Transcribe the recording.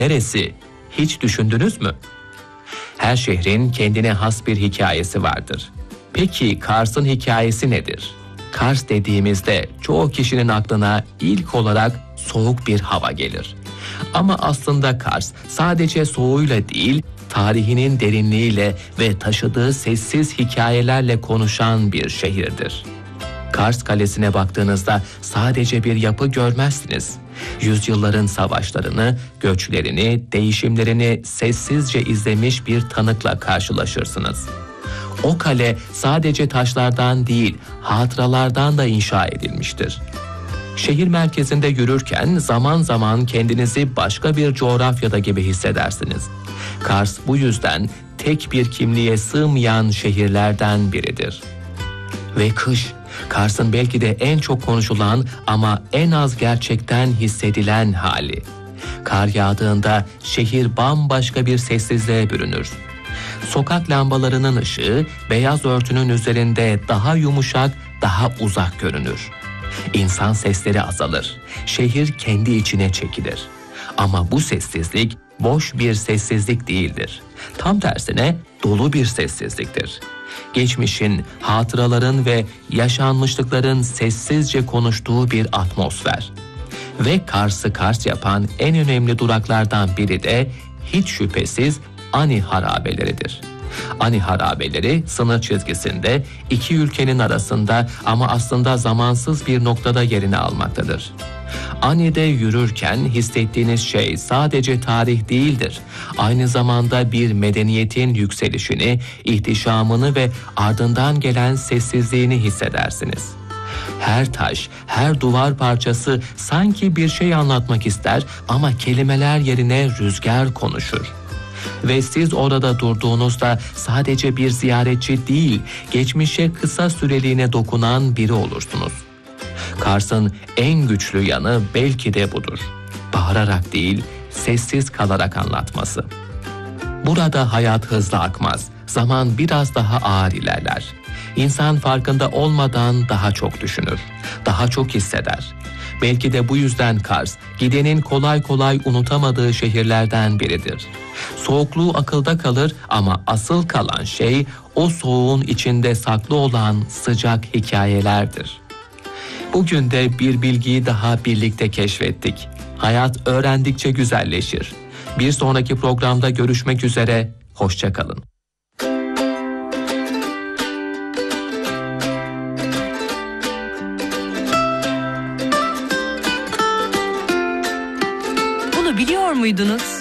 neresi? Hiç düşündünüz mü? Her şehrin kendine has bir hikayesi vardır. Peki Kars'ın hikayesi nedir? Kars dediğimizde çoğu kişinin aklına ilk olarak soğuk bir hava gelir. Ama aslında Kars sadece soğuğuyla değil, tarihinin derinliğiyle ve taşıdığı sessiz hikayelerle konuşan bir şehirdir. Kars Kalesi'ne baktığınızda sadece bir yapı görmezsiniz. Yüzyılların savaşlarını, göçlerini, değişimlerini sessizce izlemiş bir tanıkla karşılaşırsınız. O kale sadece taşlardan değil, hatıralardan da inşa edilmiştir. Şehir merkezinde yürürken zaman zaman kendinizi başka bir coğrafyada gibi hissedersiniz. Kars bu yüzden tek bir kimliğe sığmayan şehirlerden biridir. Ve kış, Kars'ın belki de en çok konuşulan ama en az gerçekten hissedilen hali. Kar yağdığında şehir bambaşka bir sessizliğe bürünür. Sokak lambalarının ışığı beyaz örtünün üzerinde daha yumuşak, daha uzak görünür. İnsan sesleri azalır. Şehir kendi içine çekilir. Ama bu sessizlik boş bir sessizlik değildir. Tam tersine dolu bir sessizliktir. Geçmişin, hatıraların ve yaşanmışlıkların sessizce konuştuğu bir atmosfer. Ve Kars'ı Kars yapan en önemli duraklardan biri de hiç şüphesiz Ani harabeleridir. Ani harabeleri sınır çizgisinde iki ülkenin arasında ama aslında zamansız bir noktada yerini almaktadır. Ani'de yürürken hissettiğiniz şey sadece tarih değildir. Aynı zamanda bir medeniyetin yükselişini, ihtişamını ve ardından gelen sessizliğini hissedersiniz. Her taş, her duvar parçası sanki bir şey anlatmak ister ama kelimeler yerine rüzgar konuşur. Ve siz orada durduğunuzda sadece bir ziyaretçi değil, geçmişe kısa süreliğine dokunan biri olursunuz. Kars'ın en güçlü yanı belki de budur. Bağırarak değil, sessiz kalarak anlatması. Burada hayat hızlı akmaz, zaman biraz daha ağır ilerler. İnsan farkında olmadan daha çok düşünür, daha çok hisseder. Belki de bu yüzden Kars, gidenin kolay kolay unutamadığı şehirlerden biridir. Soğukluğu akılda kalır ama asıl kalan şey o soğuğun içinde saklı olan sıcak hikayelerdir. Bugün de bir bilgiyi daha birlikte keşfettik. Hayat öğrendikçe güzelleşir. Bir sonraki programda görüşmek üzere, hoşça kalın. Bunu biliyor muydunuz?